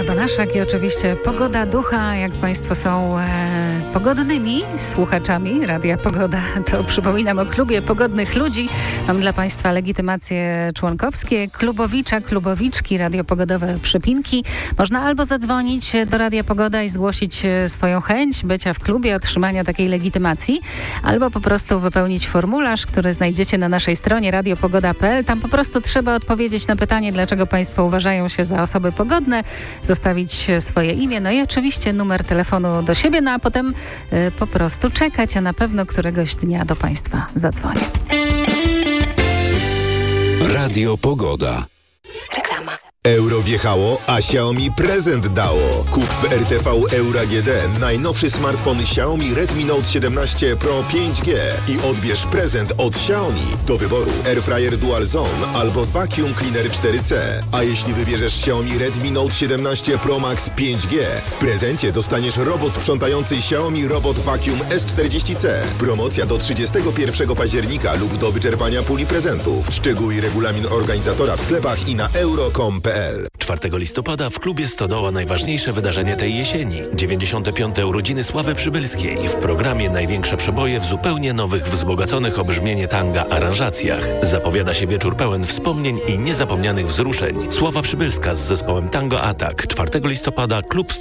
Banaszak i oczywiście Pogoda Ducha. Jak Państwo są pogodnymi słuchaczami Radia Pogoda, to przypominam o klubie pogodnych ludzi. Mam dla Państwa legitymacje członkowskie, klubowicza, klubowiczki, radiopogodowe przypinki. Można albo zadzwonić do Radia Pogoda i zgłosić swoją chęć bycia w klubie, otrzymania takiej legitymacji, albo po prostu wypełnić formularz, który znajdziecie na naszej stronie radiopogoda.pl. Tam po prostu trzeba odpowiedzieć na pytanie, dlaczego Państwo uważają się za osoby pogodne, zostawić swoje imię, no i oczywiście numer telefonu do siebie, no a potem po prostu czekać, a na pewno któregoś dnia do Państwa zadzwonię. Radio Pogoda. Reklama. Euro wjechało, a Xiaomi prezent dało. Kup w RTV Euro AGD najnowszy smartfon Xiaomi Redmi Note 17 Pro 5G i odbierz prezent od Xiaomi. Do wyboru Airfryer Dual Zone albo Vacuum Cleaner 4C. A jeśli wybierzesz Xiaomi Redmi Note 17 Pro Max 5G, w prezencie dostaniesz robot sprzątający Xiaomi Robot Vacuum S40C. Promocja do 31 października lub do wyczerpania puli prezentów. Szczegóły i regulamin organizatora w sklepach i na euro.com.pl. 4 listopada w klubie Stodoła najważniejsze wydarzenie tej jesieni. 95. urodziny Sławy Przybylskiej. W programie największe przeboje w zupełnie nowych, wzbogaconych o brzmienie tanga aranżacjach. Zapowiada się wieczór pełen wspomnień i niezapomnianych wzruszeń. Sława Przybylska z zespołem Tango Attack. 4 listopada klub